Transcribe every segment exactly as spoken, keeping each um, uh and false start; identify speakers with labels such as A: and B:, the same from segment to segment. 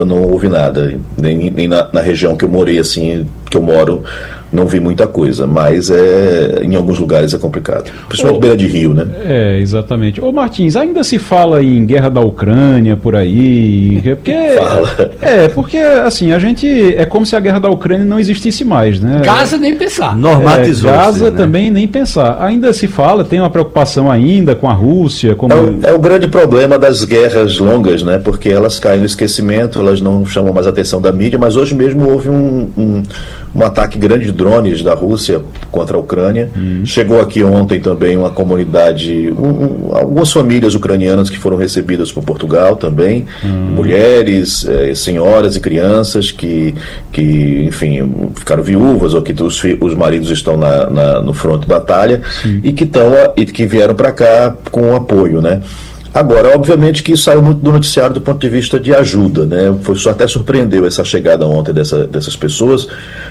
A: não houve nada, nem, nem na, na região que eu morei, assim, que eu moro, não vi muita coisa, mas é, em alguns lugares é complicado, principalmente
B: Ô,
A: beira de rio, né?
B: É, exatamente. Ô Martins, ainda se fala em guerra da Ucrânia por aí, porque
A: Fala.
B: é, porque assim, a gente é como se a guerra da Ucrânia não existisse mais, né?
C: Gaza nem pensar.
B: É,
D: Normatizou-se,
B: Gaza
D: né?
B: também nem pensar. Ainda se fala, tem uma preocupação ainda com a Rússia, como
A: É o, é o grande problema das guerras longas, né? Porque elas caem no esquecimento, elas não chamam mais a atenção da mídia, mas hoje mesmo houve um, um, um ataque grande de drones da Rússia contra a Ucrânia. Hum. Chegou aqui ontem também uma comunidade, um, um, algumas famílias ucranianas que foram recebidas por Portugal também, hum. mulheres, eh, senhoras e crianças que, que, enfim, ficaram viúvas ou que os, os maridos estão na, na, no fronte de batalha. Sim. e que, tão, e que vieram para cá com apoio, né? Agora, obviamente que isso saiu muito do noticiário do ponto de vista de ajuda, né? Foi, só até surpreendeu essa chegada ontem dessa, dessas pessoas,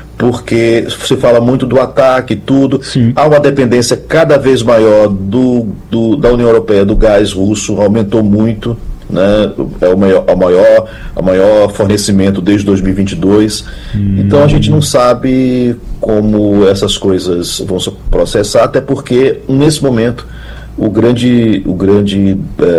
A: porque se fala muito do ataque e tudo. Sim. Há uma dependência cada vez maior do, do, da União Europeia, do gás russo, aumentou muito, né? É o maior, a maior, a maior fornecimento desde dois mil e vinte e dois. Hum. Então a gente não sabe como essas coisas vão se processar, até porque nesse momento o grande, o grande,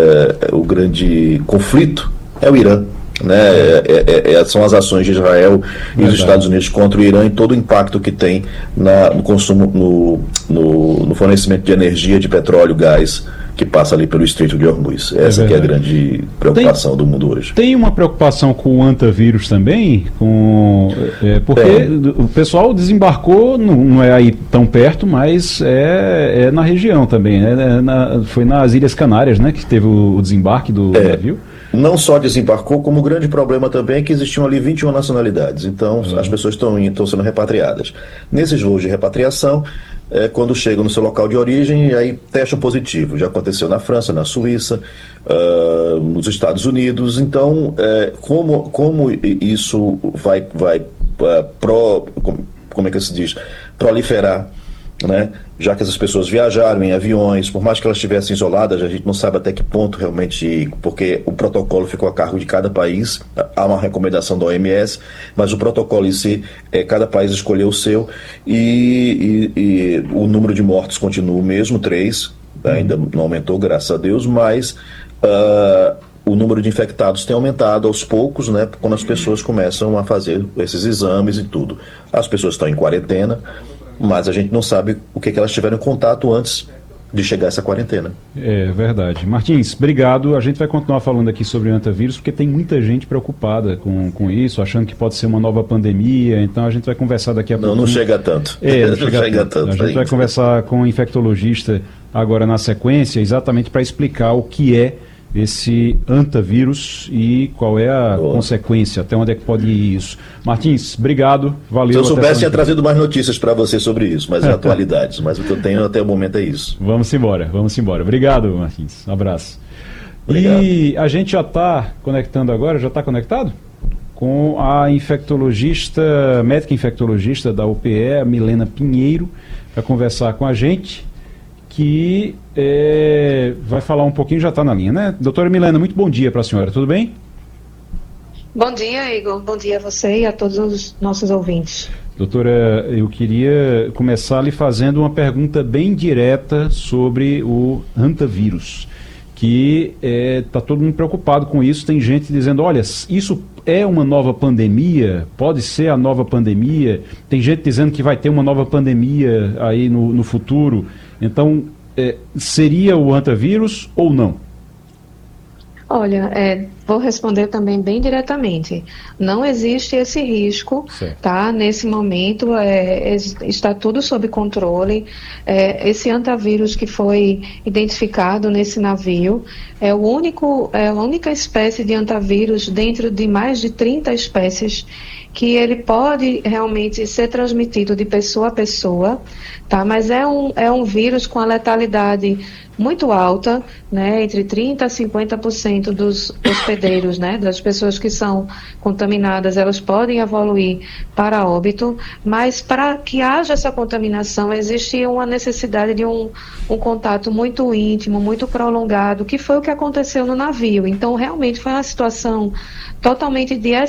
A: é, o grande conflito é o Irã. Né? É, é, é, são as ações de Israel e dos Estados Unidos contra o Irã e todo o impacto que tem na, no consumo, no, no, no fornecimento de energia, de petróleo, gás, que passa ali pelo Estreito de Hormuz. Essa é que é a grande preocupação tem, do mundo hoje.
B: Tem uma preocupação com o antavírus também? Com, é, porque tem. O pessoal desembarcou, não, não é aí tão perto, mas é, é na região também. Né? É na, foi nas Ilhas Canárias, né, que teve o, o desembarque do é. navio.
A: Não só desembarcou, como o grande problema também é que existiam ali vinte e uma nacionalidades, então uhum. as pessoas estão sendo repatriadas. Nesses voos de repatriação, é, quando chegam no seu local de origem, aí testam positivo. Já aconteceu na França, na Suíça, uh, nos Estados Unidos. Então, é, como, como isso vai, vai uh, pro, como é que se diz, proliferar, né? Já que essas pessoas viajaram em aviões, por mais que elas estivessem isoladas, a gente não sabe até que ponto realmente, porque o protocolo ficou a cargo de cada país, há uma recomendação da O M S, mas o protocolo em si, é, cada país escolheu o seu, e, e, e o número de mortos continua o mesmo, três, ainda não aumentou, graças a Deus, mas uh, o número de infectados tem aumentado aos poucos, né, quando as pessoas começam a fazer esses exames e tudo. As pessoas estão em quarentena, mas a gente não sabe o que, que elas tiveram em contato antes de chegar essa quarentena.
B: É verdade. Martins, obrigado. A gente vai continuar falando aqui sobre o antavírus, porque tem muita gente preocupada com, com isso, achando que pode ser uma nova pandemia, então a gente vai conversar daqui a pouco.
A: Não, não chega tanto.
B: É, não chega, não chega tanto. tanto. A gente ainda. vai conversar com um infectologista agora na sequência, exatamente para explicar o que é esse antavírus e qual é a Boa. consequência, até onde é que pode ir isso. Martins, obrigado, valeu.
A: Se eu soubesse, tinha trazido mais notícias para você sobre isso, mais atualidades, mas o que eu tenho até o momento é isso.
B: Vamos embora, vamos embora. Obrigado, Martins, um abraço.
A: Obrigado.
B: E a gente já está conectando agora, já está conectado? Com a infectologista, médica infectologista da U P E, a Milena Pinheiro, para conversar com a gente, que é, vai falar um pouquinho, já está na linha, né? Doutora Milena, muito bom dia para a senhora, tudo bem?
E: Bom dia, Igor. Bom dia a você e a todos os nossos ouvintes.
B: Doutora, eu queria começar lhe fazendo uma pergunta bem direta sobre o antavírus, que está é, todo mundo preocupado com isso, tem gente dizendo, olha, isso é uma nova pandemia, pode ser a nova pandemia, tem gente dizendo que vai ter uma nova pandemia aí no, no futuro. Então, é, seria o antavírus ou não?
E: Olha, é, vou responder também bem diretamente. Não existe esse risco, certo. tá? Nesse momento é, está tudo sob controle. É, esse antavírus que foi identificado nesse navio é, o único, é a única espécie de antavírus dentro de mais de trinta espécies que ele pode realmente ser transmitido de pessoa a pessoa, tá? Mas é um, é um vírus com a letalidade muito alta, né? Entre trinta por cento a cinquenta por cento dos hospedeiros, né? Das pessoas que são contaminadas, elas podem evoluir para óbito, mas para que haja essa contaminação, existe uma necessidade de um, um contato muito íntimo, muito prolongado, que foi o que aconteceu no navio. Então, realmente foi uma situação totalmente de